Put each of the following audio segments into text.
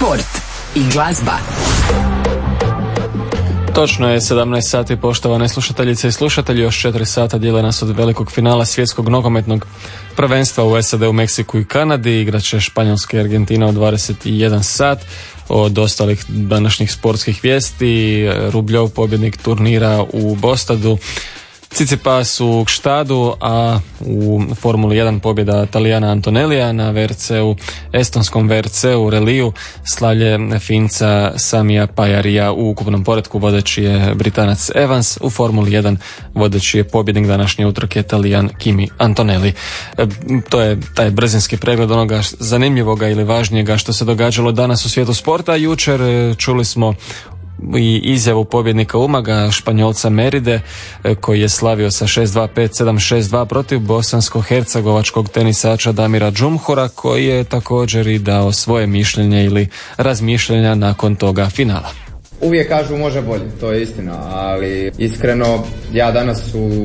sport i glazba. Točno je 17 sati, poštovane slušateljice i slušatelji. Još 4 sata dijele nas od velikog finala svjetskog nogometnog prvenstva u SAD, u Meksiku i Kanadi. Igraće Španjolska i Argentina u 21 sat. Od ostalih današnjih sportskih vijesti: Rubljov, pobjednik turnira u Bostadu, Tsitsipas u Gstadu, a u Formuli 1 pobjeda Talijana Antonellija na VRC-u, estonskom VRC-u Reliju, slavlje Finca Samija Pajarija. U ukupnom poretku vodeći je Britanac Evans, u Formuli 1 vodeći je pobjednik današnje utrke Talijan Kimi Antonelli. To je taj brzinski pregled onoga zanimljivoga ili važnijega što se događalo danas u svijetu sporta. Jučer čuli smo i izjavu pobjednika Umaga, Španjolca Meride, koji je slavio sa 6-2, 5-7, 6-2 protiv bosansko-hercegovačkog tenisača Damira Džumhura, koji je također i dao svoje mišljenje ili razmišljenja nakon toga finala. Uvijek kažu može bolje, to je istina, ali iskreno ja danas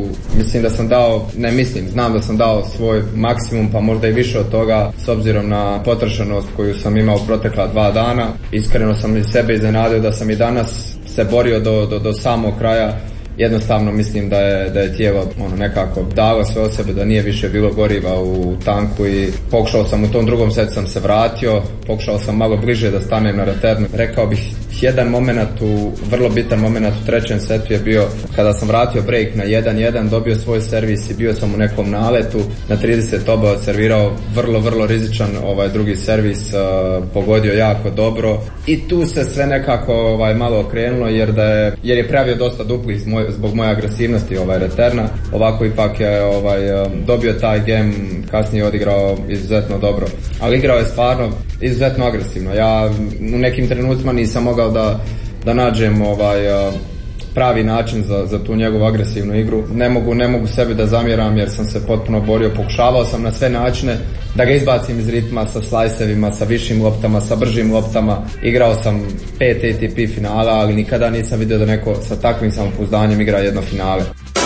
znam da sam dao svoj maksimum, pa možda i više od toga, s obzirom na potrošenost koju sam imao u protekla 2 dana. Iskreno sam i sebe iznenadio da sam i danas se borio do samog kraja. Jednostavno mislim da je tijelo nekako dalo sve od sebe, da nije više bilo goriva u tanku i pokušao sam u tom drugom setu, sam se vratio, pokušao sam malo bliže da stanem na returnu. Rekao bih jedan moment, vrlo bitan moment u trećem setu je bio kada sam vratio break na 1-1, dobio svoj servis i bio sam u nekom naletu, na 30 oba servirao vrlo rizičan drugi servis, pogodio jako dobro i tu se sve nekako malo okrenulo jer je pravio dosta duplih zbog moje agresivnosti returna. Ovako ipak je dobio taj game, kasnije odigrao izuzetno dobro, ali igrao je stvarno izuzetno agresivno. Ja u nekim trenucima nisam mogao da nađem pravi način za tu njegovu agresivnu igru. Ne mogu sebi da zamjeram jer sam se potpuno borio, pokušavao sam na sve načine da ga izbacim iz ritma sa slajsevima, sa višim loptama, sa bržim loptama. Igrao sam 5 ATP finala, ali nikada nisam vidio da neko sa takvim samopouzdanjem igra jedno finale.